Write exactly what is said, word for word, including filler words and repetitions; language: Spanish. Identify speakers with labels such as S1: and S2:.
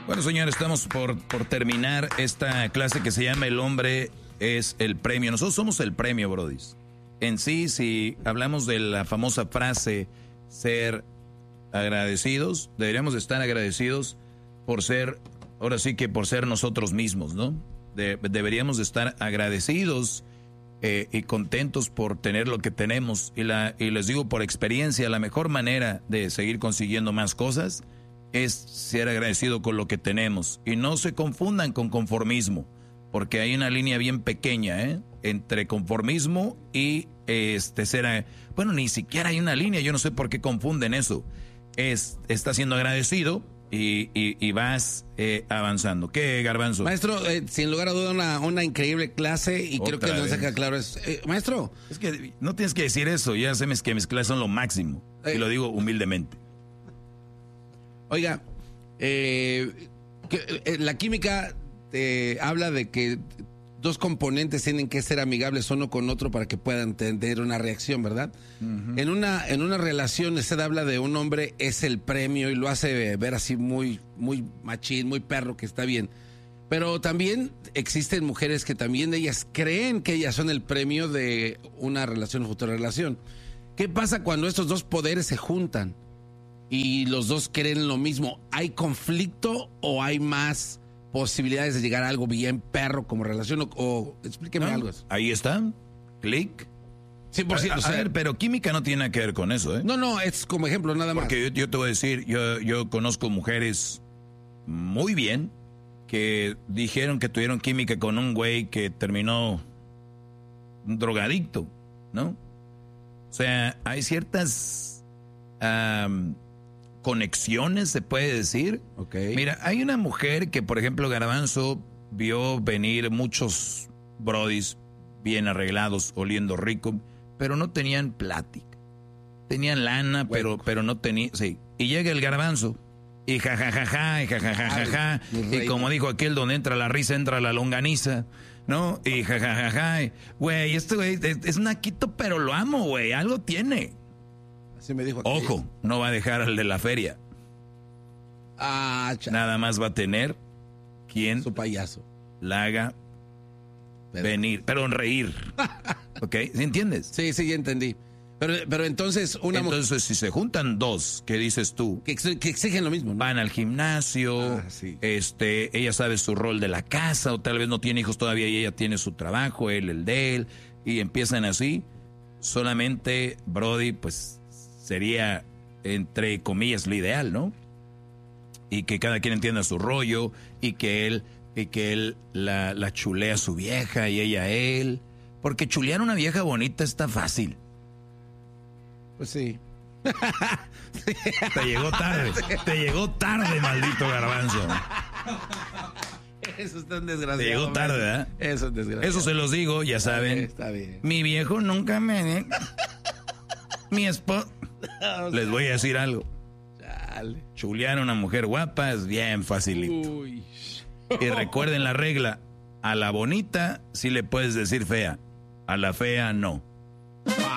S1: Bueno, señores, estamos por, por terminar esta clase que se llama El hombre es el premio. Nosotros somos el premio, brodis. En sí, si hablamos de la famosa frase ser agradecidos, deberíamos estar agradecidos por ser, ahora sí que por ser nosotros mismos, ¿no? De, deberíamos estar agradecidos eh, y contentos por tener lo que tenemos. Y, la, y les digo por experiencia, la mejor manera de seguir consiguiendo más cosas es ser agradecido con lo que tenemos. Y no se confundan con conformismo, porque hay una línea bien pequeña, ¿eh? Entre conformismo y este ser... Bueno, ni siquiera hay una línea, yo no sé por qué confunden eso. Es, estás siendo agradecido y, y, y vas eh, avanzando. ¿Qué, Garbanzo?
S2: Maestro, eh, sin lugar a duda, una, una increíble clase y
S1: Otra
S2: creo que nos
S1: vez.
S2: deja claro eso. Eh, maestro.
S1: Es que no tienes que decir eso, ya sabes que mis clases son lo máximo.
S2: Eh.
S1: Y lo digo humildemente.
S2: Oiga, eh, que, eh, la química eh, habla de que dos componentes tienen que ser amigables uno con otro para que puedan tener una reacción, ¿verdad? Uh-huh. En una en una relación usted habla de un hombre es el premio y lo hace ver así muy muy machín, muy perro, que está bien. Pero también existen mujeres que también ellas creen que ellas son el premio de una relación o futura relación. ¿Qué pasa cuando estos dos poderes se juntan y los dos creen lo mismo? ¿Hay conflicto o hay más posibilidades de llegar a algo bien perro como relación? O, o explíqueme
S1: No,
S2: algo.
S1: Ahí está, clic.
S2: Sí, por
S1: a,
S2: cierto.
S1: a,
S2: O sea,
S1: a ver, pero química no tiene nada que ver con eso, ¿eh?
S2: No, no, es como ejemplo nada más.
S1: Porque yo, yo te voy a decir, yo, yo conozco mujeres muy bien que dijeron que tuvieron química con un güey que terminó un drogadicto, ¿no? O sea, hay ciertas um, conexiones, se puede decir.
S2: Okay.
S1: Mira, hay una mujer que, por ejemplo, Garbanzo vio venir muchos brodis bien arreglados, oliendo rico, pero no tenían plática. Tenían lana, pero, pero no tenían... Sí. Y llega el Garbanzo, y jajajaja, y jajajaja, y como dijo aquel, donde entra la risa, entra la longaniza, ¿no? Y jajajaja, güey, este güey es, es naquito, pero lo amo, güey, algo tiene.
S2: Así me dijo aquí.
S1: Ojo, no va a dejar al de la feria.
S2: Ah, cha.
S1: Nada más va a tener quien
S2: Su payaso.
S1: la haga
S2: Pero.
S1: venir, pero en reír. ¿Ok? ¿Sí entiendes?
S2: Sí, sí, ya entendí. Pero, pero entonces una
S1: Entonces, mujer, si se juntan dos, ¿qué dices tú?
S2: Que, ex, que exigen lo mismo, ¿no?
S1: Van al gimnasio,
S2: ah, sí.
S1: este, ella sabe su rol de la casa, o tal vez no tiene hijos todavía y ella tiene su trabajo, él el de él, y empiezan así. Solamente, Brody, pues sería, entre comillas, lo ideal, ¿no? Y que cada quien entienda su rollo, y que él, y que él la, la chulea a su vieja y ella a él. Porque chulear a una vieja bonita está fácil.
S2: Pues sí.
S1: Te llegó tarde, te llegó tarde, maldito Garbanzo.
S2: Eso es tan desgraciado.
S1: Te llegó tarde, ¿verdad?
S2: Eso es desgraciado.
S1: Eso se los digo, ya saben.
S2: Está bien.
S1: Mi viejo nunca me... Mi esposo... Les voy a decir algo.
S2: Chale.
S1: Chulear a una mujer guapa es bien facilito.
S2: Uy.
S1: Y recuerden la regla. A la bonita sí le puedes decir fea. A la fea no.